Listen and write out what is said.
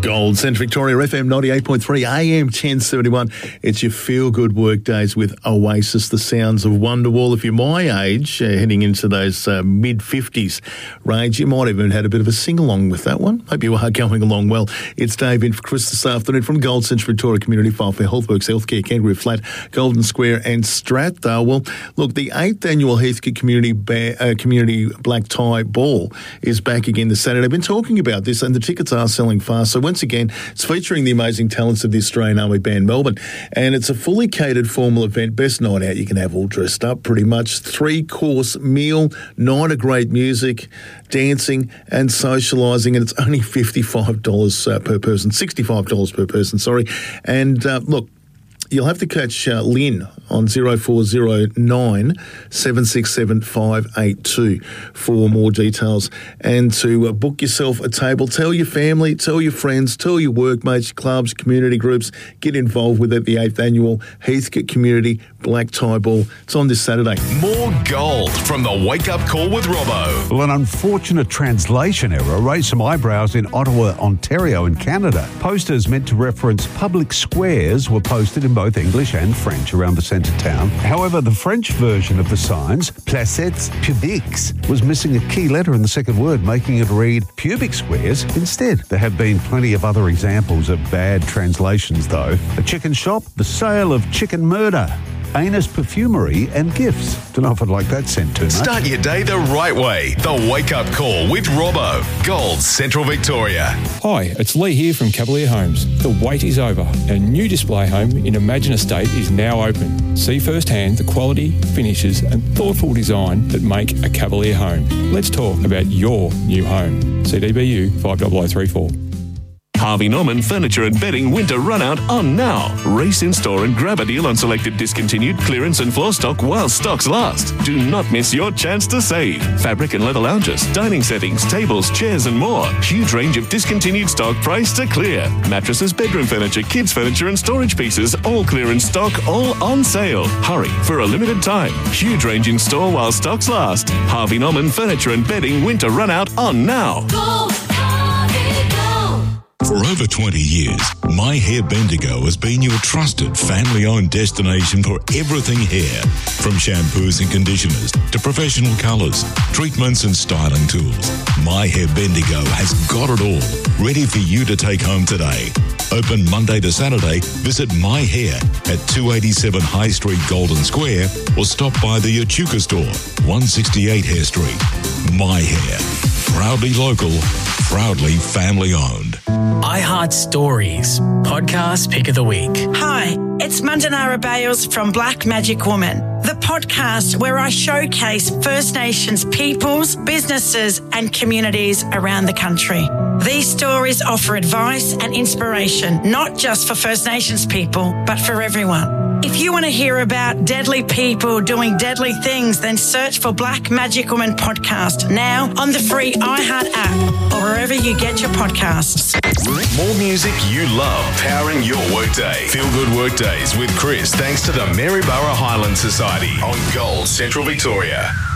Gold Central Victoria FM 98.3 AM 1071. It's your feel-good work days with Oasis, the sounds of Wonderwall. If you're my age, heading into those mid-50s range, you might have even had a bit of a sing-along with that one. Hope you are going along well. It's Dave in for Chris this afternoon from Gold Central Victoria Community File for Healthworks Healthcare, Kangaroo Flat, Golden Square and Strathdale. Well, look, the 8th annual Heathcote Community Black Tie Ball is back again this Saturday. I've been talking about this and the tickets are selling fast. So once again, it's featuring the amazing talents of the Australian Army Band Melbourne. And it's a fully catered formal event, best night out you can have all dressed up pretty much. 3-course meal, night of great music, dancing and socialising. And it's only $55 per person, $65 per person, sorry. And look, you'll have to catch Lynn on 0409 767 582 for more details and to book yourself a table. Tell your family, tell your friends, tell your workmates, clubs, community groups. Get involved with it, the 8th annual Heathcote Community Black Tie Ball. It's on this Saturday. More gold from the Wake Up Call with Robbo. Well, an unfortunate translation error raised some eyebrows in Ottawa, Ontario in Canada. Posters meant to reference public squares were posted in both English and French around the centre town. However, the French version of the signs, placettes publiques, was missing a key letter in the second word, making it read pubic squares instead. There have been plenty of other examples of bad translations, though. A chicken shop, the sale of chicken murder. Anus perfumery and gifts. Don't know if I'd like that sent too much. Start your day the right way. The Wake Up Call with Robbo. Gold Central Victoria. Hi, it's Lee here from Cavalier Homes. The wait is over. Our new display home in Imagine Estate is now open. See firsthand the quality, finishes and thoughtful design that make a Cavalier home. Let's talk about your new home. CDBU 50034. Harvey Norman Furniture and Bedding Winter Runout on now. Race in store and grab a deal on selected discontinued clearance and floor stock while stocks last. Do not miss your chance to save. Fabric and leather lounges, dining settings, tables, chairs and more. Huge range of discontinued stock priced to clear. Mattresses, bedroom furniture, kids furniture and storage pieces, all clearance stock, all on sale. Hurry for a limited time. Huge range in store while stocks last. Harvey Norman Furniture and Bedding Winter Runout on now. Go, Harvey, go. For over 20 years, My Hair Bendigo has been your trusted family-owned destination for everything hair. From shampoos and conditioners to professional colours, treatments and styling tools. My Hair Bendigo has got it all, ready for you to take home today. Open Monday to Saturday, visit My Hair at 287 High Street, Golden Square, or stop by the Echuca store, 168 Hare Street. My Hair. Proudly local, proudly family-owned. iHeart Stories, podcast pick of the week. Hi, it's Mandanara Bales from Black Magic Woman, the podcast where I showcase First Nations peoples, businesses and communities around the country. These stories offer advice and inspiration, not just for First Nations people, but for everyone. If you want to hear about deadly people doing deadly things, then search for Black Magic Woman podcast now on the free iHeart app or wherever you get your podcasts. More music you love, powering your workday. Feel good workdays with Chris, thanks to the Maryborough Highland Society on Gold Central Victoria.